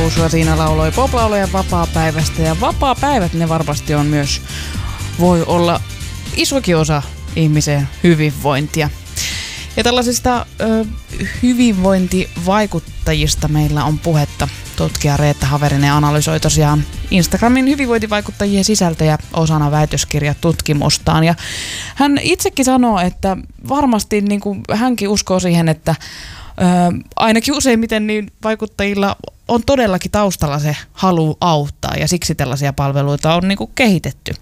Joshua siinä lauloi poplauloja vapaapäivästä. Ja vapaapäivät ne varmasti on myös, voi olla isokin osa ihmisen hyvinvointia. Ja tällaisista hyvinvointivaikuttajista meillä on puhetta. Tutkija Reetta Haverinen analysoi tosiaan Instagramin hyvinvointivaikuttajien sisältöjä osana väitöskirjatutkimustaan. Ja hän itsekin sanoo, että varmasti niin kuin hänkin uskoo siihen, että ainakin useimmiten niin vaikuttajilla on todellakin taustalla se halu auttaa ja siksi tällaisia palveluita on niin kuin kehitetty.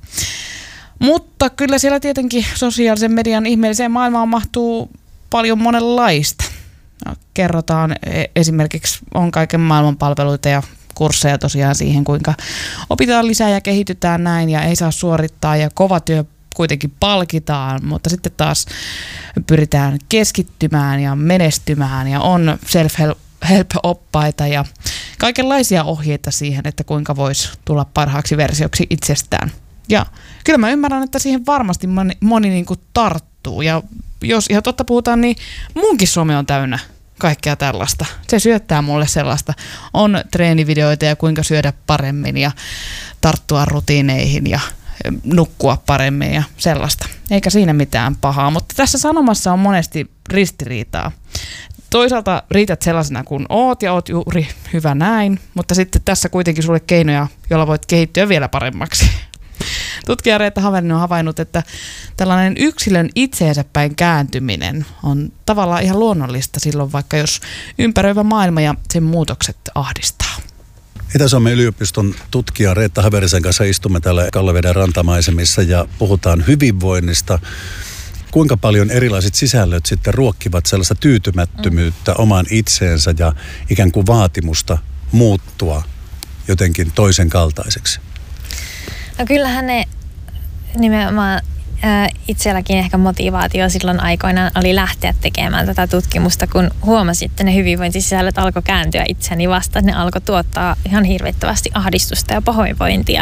Mutta kyllä siellä tietenkin sosiaalisen median ihmeelliseen maailmaan mahtuu paljon monenlaista. Kerrotaan esimerkiksi, on kaiken maailman palveluita ja kursseja tosiaan siihen, kuinka opitaan lisää ja kehitytään näin ja ei saa suorittaa ja kova työ kuitenkin palkitaan, mutta sitten taas pyritään keskittymään ja menestymään ja on self-help-oppaita ja kaikenlaisia ohjeita siihen, että kuinka voisi tulla parhaaksi versioksi itsestään. Ja kyllä mä ymmärrän, että siihen varmasti moni niin kuin tarttuu ja jos ihan totta puhutaan, niin munkin some on täynnä kaikkea tällaista. Se syöttää mulle sellaista. On treenivideoita ja kuinka syödä paremmin ja tarttua rutiineihin ja nukkua paremmin ja sellaista. Eikä siinä mitään pahaa, mutta tässä sanomassa on monesti ristiriitaa. Toisaalta riität sellaisena kuin oot ja oot juuri hyvä näin, mutta sitten tässä kuitenkin sulle keinoja, joilla voit kehittyä vielä paremmaksi. Tutkija Reetta Haverinen on havainnut, että tällainen yksilön itseensä päin kääntyminen on tavallaan ihan luonnollista silloin, vaikka jos ympäröivä maailma ja sen muutokset ahdistaa. Itä-Suomen yliopiston tutkija Reetta Haverisen kanssa istumme täällä Kallaveden rantamaisemissa ja puhutaan hyvinvoinnista. Kuinka paljon erilaiset sisällöt sitten ruokkivat sellaista tyytymättömyyttä omaan itseensä ja ikään kuin vaatimusta muuttua jotenkin toisen kaltaiseksi? No kyllähän ne nimenomaan itselläkin ehkä motivaatio silloin aikoinaan oli lähteä tekemään tätä tutkimusta, kun huomasi, että ne hyvinvointisisällöt alkoi kääntyä itseäni vastaan. Ne alkoi tuottaa ihan hirvittävästi ahdistusta ja pahoinvointia.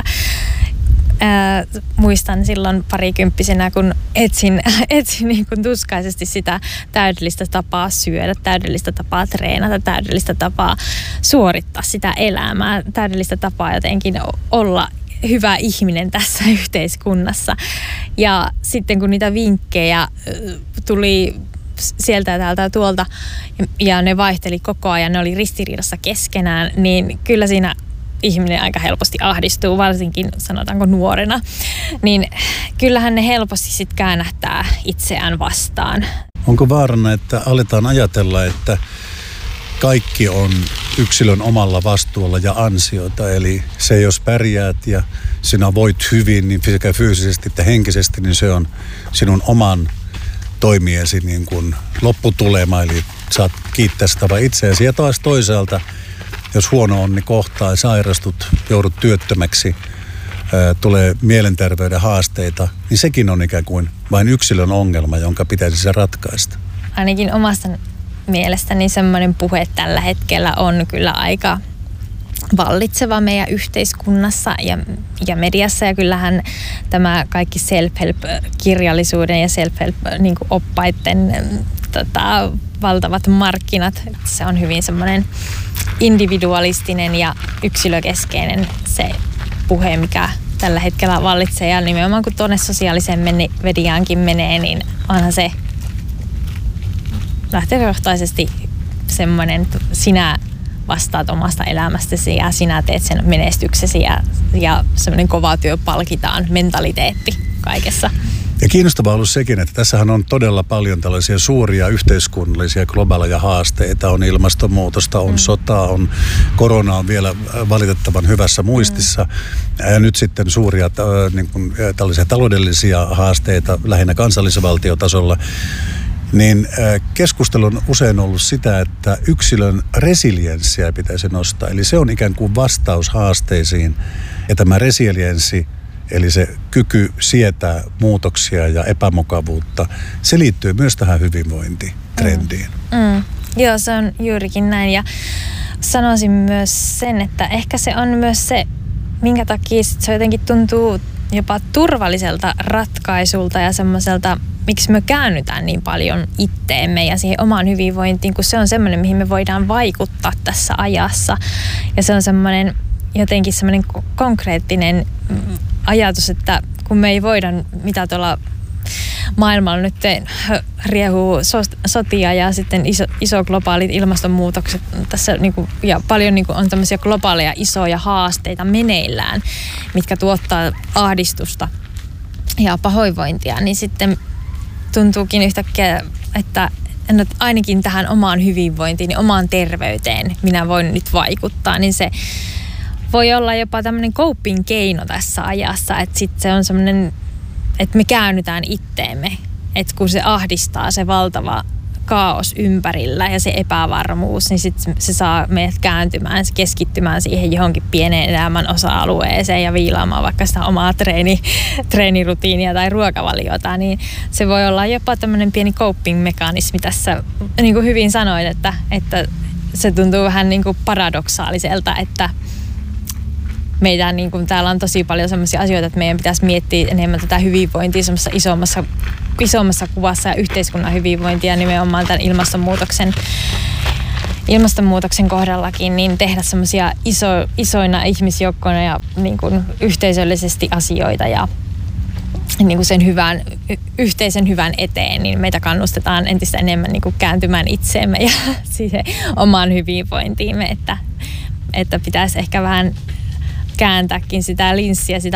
Muistan silloin parikymppisenä, kun etsin niin kuin tuskaisesti sitä täydellistä tapaa syödä, täydellistä tapaa treenata, täydellistä tapaa suorittaa sitä elämää, täydellistä tapaa jotenkin olla hyvä ihminen tässä yhteiskunnassa. Ja sitten kun niitä vinkkejä tuli sieltä ja täältä ja tuolta ja ne vaihteli koko ajan, ne oli ristiriidassa keskenään, niin kyllä siinä ihminen aika helposti ahdistuu, varsinkin sanotaanko nuorena. Niin kyllähän ne helposti sitten käännähtää itseään vastaan. Onko vaarana, että aletaan ajatella, että kaikki on yksilön omalla vastuulla ja ansiota, eli se jos pärjäät ja sinä voit hyvin niin sekä fyysisesti että henkisesti, niin se on sinun oman toimiesi niin kuin lopputulema, eli saat kiittää sitä vain itseäsi. Ja taas toisaalta, jos huono onni kohtaa, sairastut, joudut työttömäksi, tulee mielenterveyden haasteita, niin sekin on ikään kuin vain yksilön ongelma, jonka pitäisi se ratkaista. Ainakin omasta mielestäni semmoinen puhe tällä hetkellä on kyllä aika vallitseva meidän yhteiskunnassa ja mediassa. Ja kyllähän tämä kaikki self-help-kirjallisuuden ja self-help-oppaiden valtavat markkinat, se on hyvin semmoinen individualistinen ja yksilökeskeinen se puhe, mikä tällä hetkellä vallitsee. Ja nimenomaan kun tuonne sosiaaliseen mediaankin menee, niin onhan se lähtökohtaisesti semmoinen, että sinä vastaat omasta elämästäsi ja sinä teet sen menestyksesi ja semmoinen kova työ palkitaan mentaliteetti kaikessa. Ja kiinnostavaa on ollut sekin, että tässähän on todella paljon tällaisia suuria yhteiskunnallisia globaaleja haasteita. On ilmastonmuutosta, on sotaa, on korona on vielä valitettavan hyvässä muistissa. Ja nyt sitten suuria niin kuin, tällaisia taloudellisia haasteita lähinnä kansallisvaltiotasolla. Niin keskustelu on usein ollut sitä, että yksilön resilienssiä pitäisi nostaa. Eli se on ikään kuin vastaus haasteisiin. Ja tämä resilienssi, eli se kyky sietää muutoksia ja epämukavuutta, se liittyy myös tähän hyvinvointitrendiin. Joo, se on juurikin näin. Ja sanoisin myös sen, että ehkä se on myös se, minkä takia se jotenkin tuntuu jopa turvalliselta ratkaisulta ja semmoiselta miksi me käännytään niin paljon itteemme ja siihen omaan hyvinvointiin, kun se on semmoinen, mihin me voidaan vaikuttaa tässä ajassa. Ja se on semmoinen jotenkin semmoinen konkreettinen ajatus, että kun me ei voida, mitä tuolla maailmalla nyt riehuu sotia ja sitten iso globaalit ilmastonmuutokset tässä niinku, ja paljon niinku on tämmöisiä globaaleja isoja haasteita meneillään, mitkä tuottaa ahdistusta ja pahoinvointia, niin sitten tuntuukin yhtäkkiä, että ainakin tähän omaan hyvinvointiin ja omaan terveyteen minä voin nyt vaikuttaa, niin se voi olla jopa tämmöinen coping keino tässä ajassa, että sitten se on semmoinen, että me käännytään itteemme, että kun se ahdistaa se valtava kaos ympärillä ja se epävarmuus, niin sitten se saa meidät kääntymään, keskittymään siihen johonkin pieneen elämän osa-alueeseen ja viilaamaan vaikka sitä omaa treenirutiinia tai ruokavaliota, niin se voi olla jopa tämmöinen pieni coping-mekanismi tässä, niin kuin hyvin sanoit, että se tuntuu vähän niin kuin paradoksaaliselta, että meitä niin kuin täällä on tosi paljon sellaisia asioita, että meidän pitäisi miettiä enemmän tätä hyvinvointia semmoisessa isommassa kuvassa ja yhteiskunnan hyvinvointia nimenomaan tämän ilmastonmuutoksen kohdallakin, niin tehdä semmoisia isoina ihmisjoukkoina ja niin kuin yhteisöllisesti asioita ja niin kuin sen yhteisen hyvän eteen, niin meitä kannustetaan entistä enemmän niin kuin kääntymään itseemme ja siihen omaan hyvinvointiimme, että pitäisi ehkä vähän kääntääkin sitä linssiä, sitä